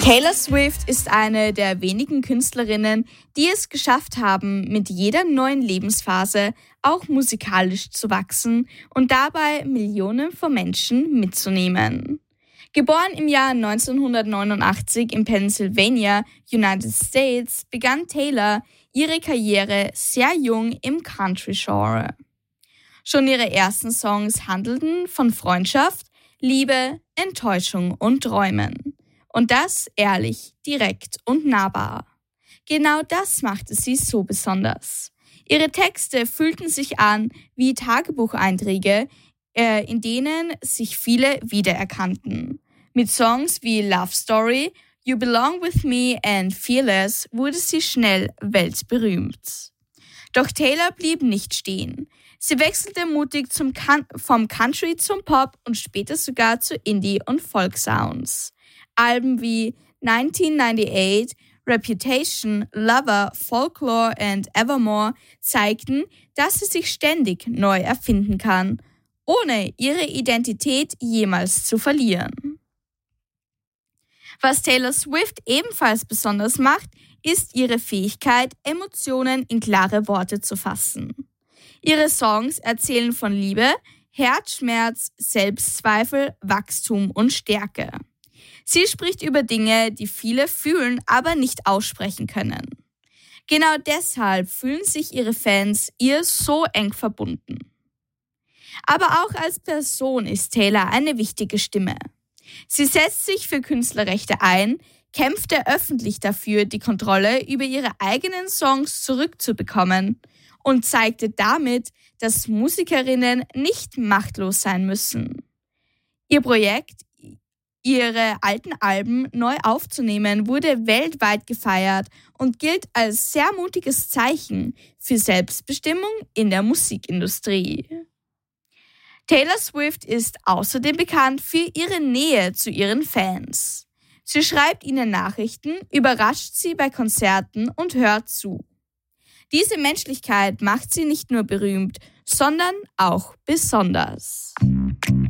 Taylor Swift ist eine der wenigen Künstlerinnen, die es geschafft haben, mit jeder neuen Lebensphase auch musikalisch zu wachsen und dabei Millionen von Menschen mitzunehmen. Geboren im Jahr 1989 in Pennsylvania, United States, begann Taylor ihre Karriere sehr jung im Country-Genre. Schon ihre ersten Songs handelten von Freundschaft, Liebe, Enttäuschung und Träumen. Und das ehrlich, direkt und nahbar. Genau das machte sie so besonders. Ihre Texte fühlten sich an wie Tagebucheinträge, in denen sich viele wiedererkannten. Mit Songs wie Love Story, You Belong With Me and Fearless wurde sie schnell weltberühmt. Doch Taylor blieb nicht stehen. Sie wechselte mutig vom Country zum Pop und später sogar zu Indie- und Folk-Sounds. Alben wie 1998, Reputation, Lover, Folklore and Evermore zeigten, dass sie sich ständig neu erfinden kann, ohne ihre Identität jemals zu verlieren. Was Taylor Swift ebenfalls besonders macht, ist ihre Fähigkeit, Emotionen in klare Worte zu fassen. Ihre Songs erzählen von Liebe, Herzschmerz, Selbstzweifel, Wachstum und Stärke. Sie spricht über Dinge, die viele fühlen, aber nicht aussprechen können. Genau deshalb fühlen sich ihre Fans ihr so eng verbunden. Aber auch als Person ist Taylor eine wichtige Stimme. Sie setzt sich für Künstlerrechte ein, kämpfte öffentlich dafür, die Kontrolle über ihre eigenen Songs zurückzubekommen und zeigte damit, dass Musikerinnen nicht machtlos sein müssen. Ihr Projekt, ihre alten Alben neu aufzunehmen, wurde weltweit gefeiert und gilt als sehr mutiges Zeichen für Selbstbestimmung in der Musikindustrie. Taylor Swift ist außerdem bekannt für ihre Nähe zu ihren Fans. Sie schreibt ihnen Nachrichten, überrascht sie bei Konzerten und hört zu. Diese Menschlichkeit macht sie nicht nur berühmt, sondern auch besonders.